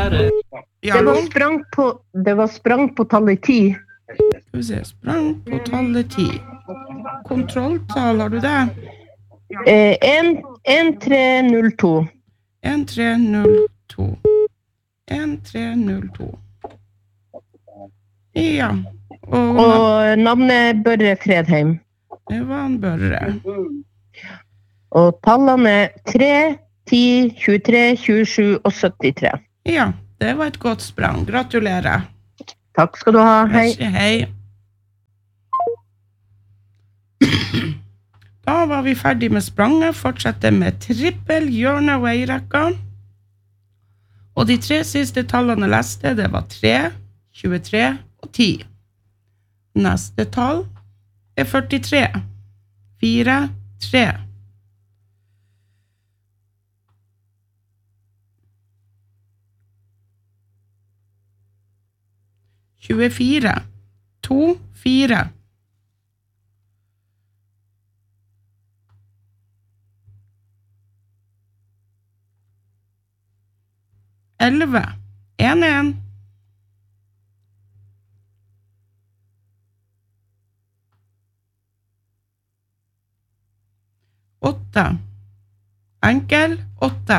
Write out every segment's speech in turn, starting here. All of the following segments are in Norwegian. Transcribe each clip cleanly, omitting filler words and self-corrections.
Ja, det var sprang på tallet 10. Skal vi se, sprang på tallet 10. Kontrolltall, har du det? 1302. 1302. 1302. Ja. Og navnet Børre Fredheim. Det var han Børre. Og tallene 3, 10, 23, 27 og 73. Ja, det var et godt sprang. Gratulerer. Takk skal du ha. Hei. Hei. Da var vi ferdig med spranget. Fortsetter med trippel, hjørne og eirekka. Og de 3 siste tallene leste, det var 3, 23 og 10. Neste tall er 43. 4, 3. «24, 2, 4. 11, 1, 1. 8, enkel, 8.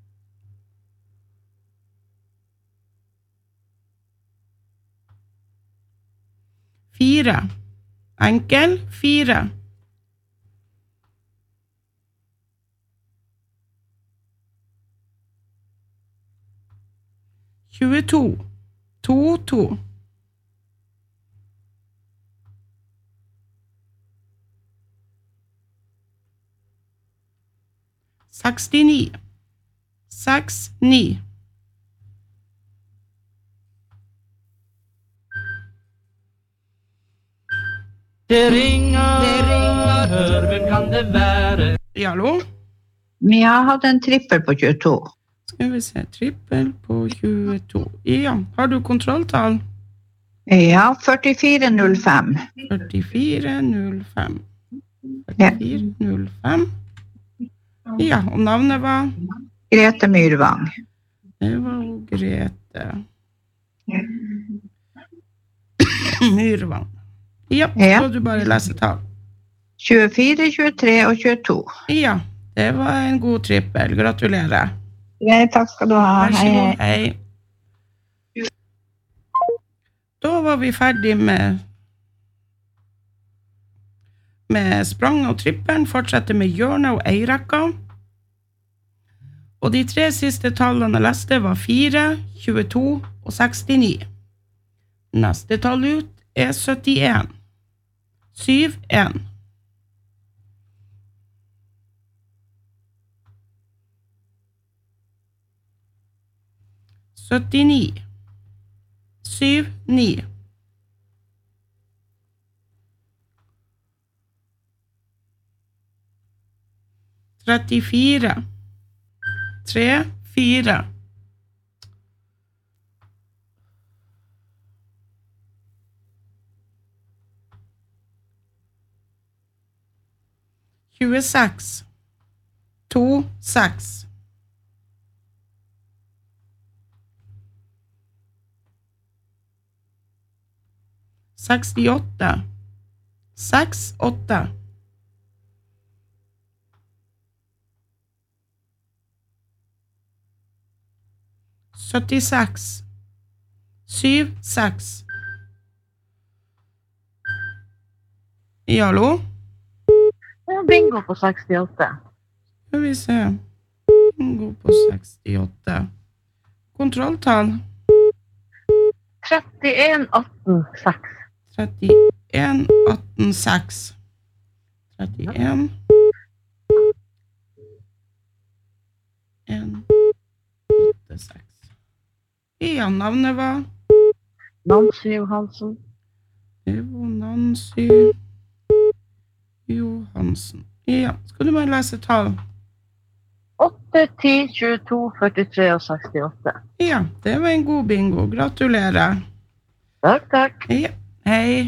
4, enkel, 4. 22, 2, 2. 69, 6, 9. 'Det ringer, hør, hvem kan det være?' Ja, hallo? Vi har hatt en trippel på 22. Skal vi se, trippel på 22. Ja, har du kontrolltall? Ja, 4405. 4405. Ja. 4405. Ja, og navnet var? Grete Myrvang. Det var jo Grete. Myrvang. Ja, så du bare lese tall. 24, 23 og 22. Ja, det var en god trippel. Gratulerer. Ja, takk skal du ha. Vær så god, hei. Da var vi ferdig med sprang og trippelen. Fortsetter med hjørne og eirekka. Og de 3 siste tallene leste var 4, 22 og 69. Neste tall ut er 71. 7, 1. 79. 7, 9. 34. 3, 4. 26. 2, 6. 68. 6, 8. 76. 7, 6. Ja, hallo? Bingo på 68. Skal vi se. Bingo på 68. Kontrolltall. 31, 18, 6. 31, 18, 6. 31. 1, 8, 6. Ja, navnet var? Nancy Johansen. Det var Nancy Johansen. Ja, skal du bare lese tall? 8, 10, 22, 43 og 68. Ja, det var en god bingo. Gratulerer. Takk, takk. Ja, hei.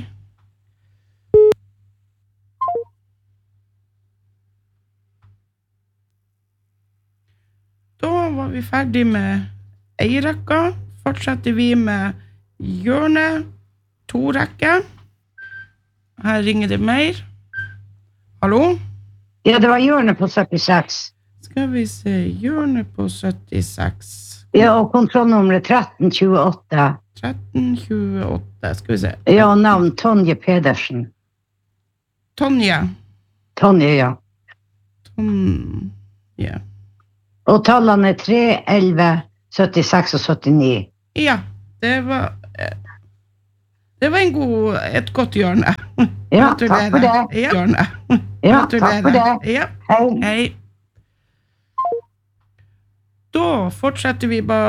Da var vi ferdig med Eiraka. Fortsetter vi med hjørne, 2 rekker. Her ringer det mer. Hallo? Ja, det var hjørnet på 76. Skal vi se, hjørne på 76. Ja, og kontrollnummeret 1328. 1328, skal vi se. Ja, og navn Tonje Pedersen. Tonje. Tonje, ja. Tonje. Og tallene er 3, 11, 76 og 79. Ja, det var et godt hjørne. Ja, takk for det. Ja, hjørne. Ja, takk for det. Ja, Hei. hei. Da fortsetter vi bare